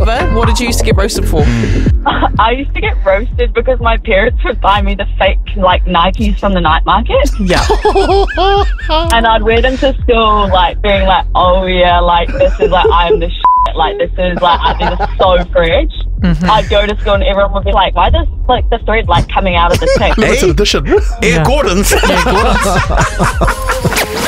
Oliver, what did you used to get roasted for? I used to get roasted because my parents would buy me the fake, like, Nikes from the night market. Yeah. And I'd wear them to school, like, being like, oh, yeah, like, this is, like, I'm the shit. Like, this is, like, I think it's so fresh. I'd go to school and everyone would be like, why does, like, the thread, like, coming out of the tank? Limited edition. Air Gordons. Yeah, good.